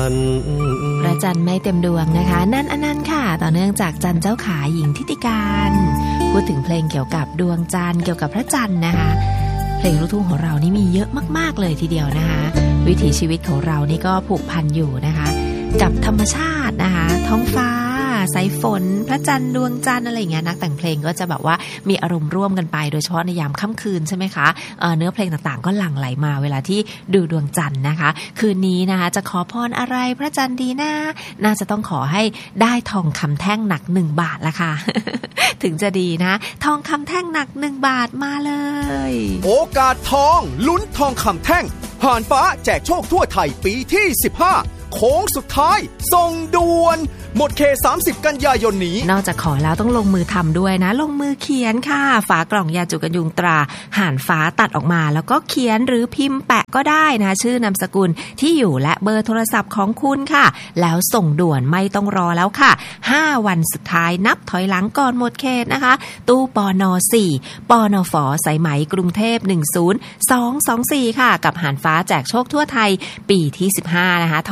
นทร์พระจันทร์ไม่เต็มดวงนะคะนั่นอันนั้นค่ะต่อเนื่องจากจันเจ้าขาหญิงทิติการพูดถึงเพลงเกี่ยวกับดวงจันทร์เกี่ยวกับพระจันทร์นะคะเพลงลูกทุ่งของเรานี่มีเยอะมากๆเลยทีเดียวนะคะวิถีชีวิตของเรานี่ก็ผูกพันอยู่นะคะกับธรรมชาตินะคะท้องฟ้าสายฝนพระจันทร์ดวงจันทร์อะไรอย่างเงี้ยนักแต่งเพลงก็จะแบบว่ามีอารมณ์ร่วมกันไปโดยเฉพาะในยามค่ำคืนใช่ไหมคะเนื้อเพลงต่างๆก็หลั่งไหลมาเวลาที่ดูดวงจันทร์นะคะคืนนี้นะคะจะขอพรอะไรพระจันทร์ดีน่าจะต้องขอให้ได้ทองคำแท่งหนัก1 บาทละค่ะ ถึงจะดีนะทองคำแท่งหนัก1 บาทมาเลยโอกาสทองลุ้นทองคำแท่งห่านฟ้าแจกโชคทั่วไทยปีที่15โค้งสุดท้ายส่งด่วนหมดเขต30กันยายนนี้นอกจากขอแล้วต้องลงมือทำด้วยนะลงมือเขียนค่ะฝากล่องยาจุกันยุงตราห่านฟ้าตัดออกมาแล้วก็เขียนหรือพิมพ์แปะก็ได้นะชื่อนามสกุลที่อยู่และเบอร์โทรศัพท์ของคุณค่ะแล้วส่งด่วนไม่ต้องรอแล้วค่ะ5 วันสุดท้ายนับถอยหลังก่อนหมดเขตนะคะตู้ปน4ปนฝสายไหมกรุงเทพ10224ค่ะกับห่านฟ้าแจกโชคทั่วไทยปีที่15นะคะ